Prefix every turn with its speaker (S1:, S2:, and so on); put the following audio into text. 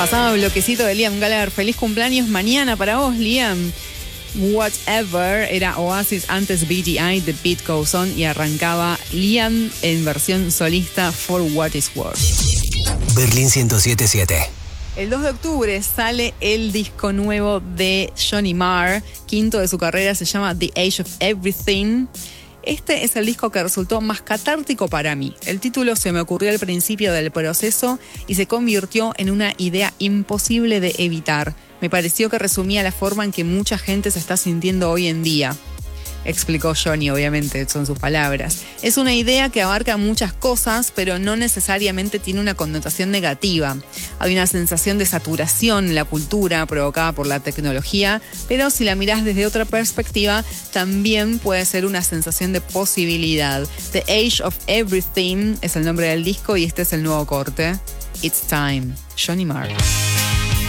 S1: Pasaba el bloquecito de Liam Gallagher. Feliz cumpleaños mañana para vos, Liam. Whatever era Oasis, antes BGI, The Beat Goes On, y arrancaba Liam en versión solista For What It's Worth.
S2: Berlín 107.7.
S1: El 2 de octubre sale el disco nuevo de Johnny Marr, quinto de su carrera, se llama The Age of Everything. Este es el disco que resultó más catártico para mí. El título se me ocurrió al principio del proceso y se convirtió en una idea imposible de evitar. Me pareció que resumía la forma en que mucha gente se está sintiendo hoy en día. Explicó Johnny, obviamente, son sus palabras. Es una idea que abarca muchas cosas, pero no necesariamente tiene una connotación negativa. Hay una sensación de saturación en la cultura provocada por la tecnología, pero si la mirás desde otra perspectiva, también puede ser una sensación de posibilidad. The Age of Everything es el nombre del disco y este es el nuevo corte. It's Time, Johnny Marr.